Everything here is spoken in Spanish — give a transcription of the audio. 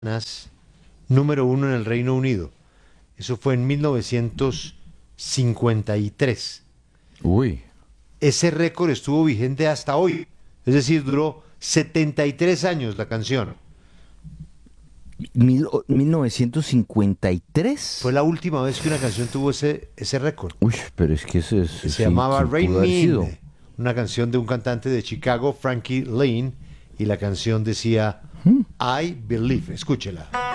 número uno en el Reino Unido. Eso fue en 1953. Uy, Ese récord estuvo vigente hasta hoy. Es decir, duró 73 años la canción. 1953. Fue la última vez que una canción tuvo ese récord. Uy, pero es que eso es, Se sí, llamaba ¿quién Rain pudo haber Me sido? In, una canción de un cantante de Chicago, Frankie Lane, y la canción decía I Believe. Escúchela.